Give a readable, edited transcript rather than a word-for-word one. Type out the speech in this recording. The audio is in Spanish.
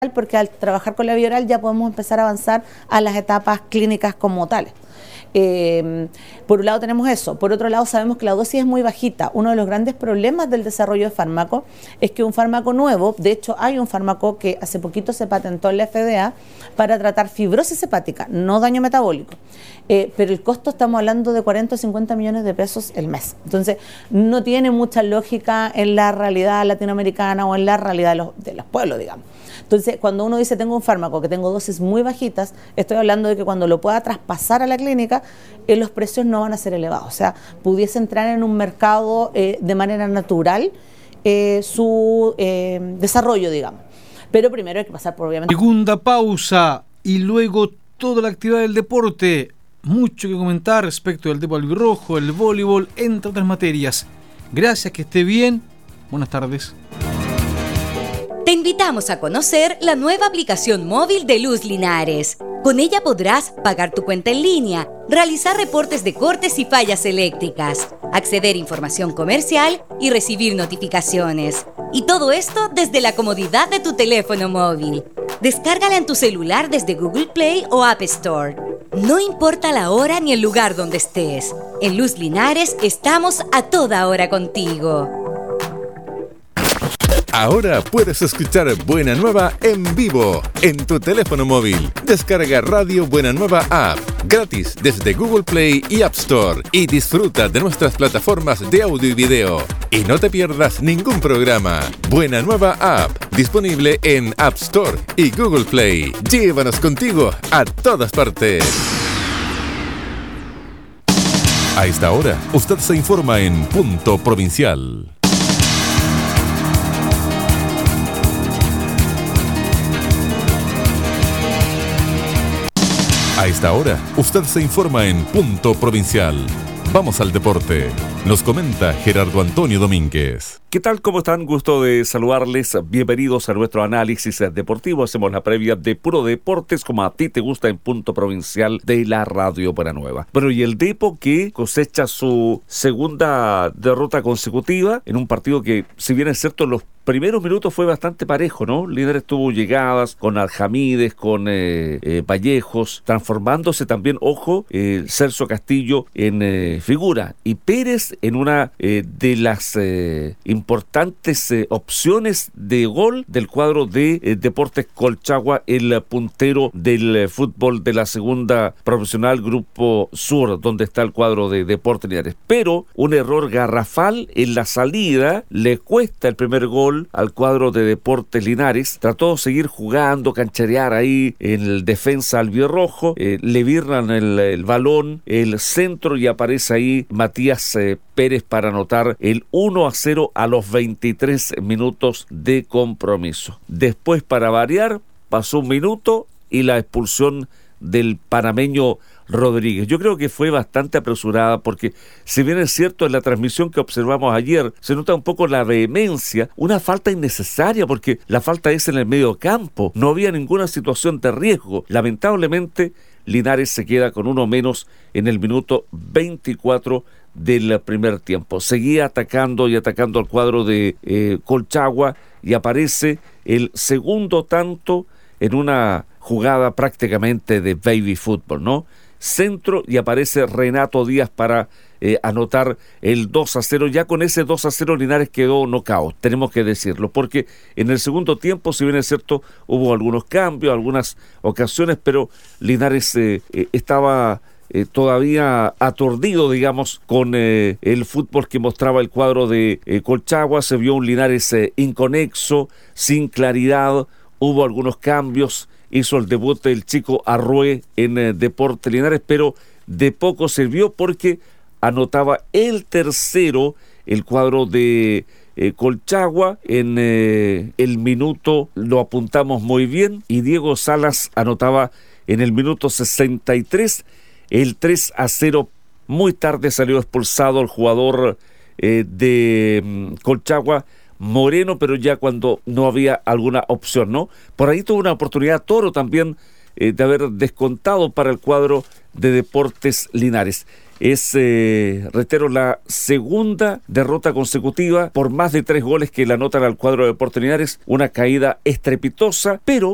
porque al trabajar con la vía oral ya podemos empezar a avanzar a las etapas clínicas como tales. Por un lado tenemos eso, por otro lado sabemos que la dosis es muy bajita. Uno de los grandes problemas del desarrollo de fármacos es que un fármaco nuevo, de hecho hay un fármaco que hace poquito se patentó en la FDA para tratar fibrosis hepática, no daño metabólico, pero el costo estamos hablando de 40 o 50 millones de pesos el mes. Entonces no tiene mucha lógica en la realidad latinoamericana o en la realidad de los pueblos, digamos. Entonces, cuando uno dice tengo un fármaco que tengo dosis muy bajitas, estoy hablando de que cuando lo pueda traspasar a la clínica, los precios no van a ser elevados. O sea, pudiese entrar en un mercado de manera natural su desarrollo, digamos. Pero primero hay que pasar por, obviamente... Segunda pausa y luego toda la actividad del deporte. Mucho que comentar respecto del deporte albirrojo, el voleibol, entre otras materias. Gracias, que esté bien. Buenas tardes. Te invitamos a conocer la nueva aplicación móvil de Luz Linares. Con ella podrás pagar tu cuenta en línea, realizar reportes de cortes y fallas eléctricas, acceder a información comercial y recibir notificaciones. Y todo esto desde la comodidad de tu teléfono móvil. Descárgala en tu celular desde Google Play o App Store. No importa la hora ni el lugar donde estés. En Luz Linares estamos a toda hora contigo. Ahora puedes escuchar Buena Nueva en vivo en tu teléfono móvil. Descarga Radio Buena Nueva App gratis desde Google Play y App Store y disfruta de nuestras plataformas de audio y video. Y no te pierdas ningún programa. Buena Nueva App, disponible en App Store y Google Play. Llévanos contigo a todas partes. A esta hora, usted se informa en Punto Provincial. A esta hora, usted se informa en Punto Provincial. Vamos al deporte. Nos comenta Gerardo Antonio Domínguez. ¿Qué tal? ¿Cómo están? Gusto de saludarles. Bienvenidos a nuestro análisis deportivo. Hacemos la previa de puro deportes como a ti te gusta en Punto Provincial de la Radio Buena Nueva. Bueno, y el Depo que cosecha su segunda derrota consecutiva en un partido que, si bien es cierto, los primeros minutos fue bastante parejo, ¿no? Linares tuvo llegadas con Aljamídez, con Vallejos, transformándose también, ojo, Celso Castillo en figura y Pérez en una de las importantes opciones de gol del cuadro de Deportes Colchagua, el puntero del fútbol de la segunda profesional Grupo Sur, donde está el cuadro de Deportes Linares. Pero un error garrafal en la salida le cuesta el primer gol al cuadro de Deportes Linares. Trató de seguir jugando, cancherear ahí en el defensa albirrojo, le virran el balón, el centro, y aparece ahí Matías Pérez para anotar el 1-0 a los 23 minutos de compromiso. Después, para variar, pasó un minuto y la expulsión del panameño Rodríguez. Yo creo que fue bastante apresurada porque, si bien es cierto, en la transmisión que observamos ayer se nota un poco la vehemencia, una falta innecesaria porque la falta es en el medio campo, no había ninguna situación de riesgo. Lamentablemente Linares se queda con uno menos en el minuto 24 del primer tiempo. Seguía atacando y atacando al cuadro de Colchagua y aparece el segundo tanto en una jugada prácticamente de baby fútbol, ¿no? Centro y aparece Renato Díaz para anotar el 2-0. Ya con ese 2-0 Linares quedó knockout, tenemos que decirlo, porque en el segundo tiempo, si bien es cierto, hubo algunos cambios, algunas ocasiones, pero Linares estaba todavía aturdido, digamos, con el fútbol que mostraba el cuadro de Colchagua. Se vio un Linares inconexo, sin claridad, hubo algunos cambios. Hizo el debut el chico Arrué en Deportes Linares, pero de poco sirvió porque anotaba el tercero el cuadro de Colchagua en el minuto, lo apuntamos muy bien, y Diego Salas anotaba en el minuto 63 el 3-0. Muy tarde salió expulsado el jugador de Colchagua, Moreno, pero ya cuando no había alguna opción, ¿no? Por ahí tuvo una oportunidad Toro también de haber descontado para el cuadro de Deportes Linares. Es, reitero, la segunda derrota consecutiva por más de 3 goles que le anotan al cuadro de Deportes Linares. Una caída estrepitosa, pero